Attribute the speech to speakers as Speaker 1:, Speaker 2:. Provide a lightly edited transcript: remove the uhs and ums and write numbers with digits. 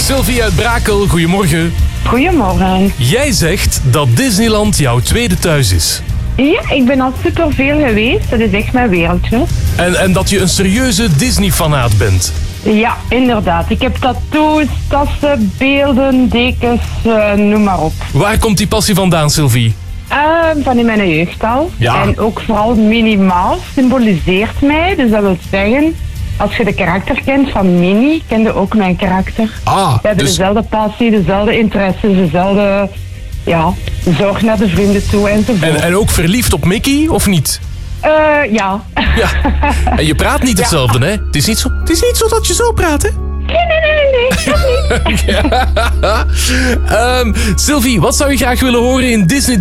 Speaker 1: Sylvie uit Brakel, goedemorgen.
Speaker 2: Goedemorgen.
Speaker 1: Jij zegt dat Disneyland jouw tweede thuis is.
Speaker 2: Ja, ik ben al superveel geweest. Dat is echt mijn wereldje.
Speaker 1: En dat je een serieuze Disney-fanaat bent.
Speaker 2: Ja, inderdaad. Ik heb tattoos, tassen, beelden, dekens, noem maar op.
Speaker 1: Waar komt die passie vandaan, Sylvie?
Speaker 2: Van in mijn jeugd al.
Speaker 1: Ja.
Speaker 2: En ook vooral Minnie Mouse symboliseert mij. Dus dat wil zeggen, als je de karakter kent van Minnie, ken je ook mijn karakter. We hebben dezelfde passie, dezelfde interesses, dezelfde zorg naar de vrienden toe enzovoort.
Speaker 1: En ook verliefd op Mickey, of niet?
Speaker 2: Ja.
Speaker 1: Ja. En je praat niet hetzelfde, hè? Het is niet zo dat je zo praat, hè?
Speaker 2: Nee, dat niet.
Speaker 1: Sylvie, wat zou je graag willen horen in Disney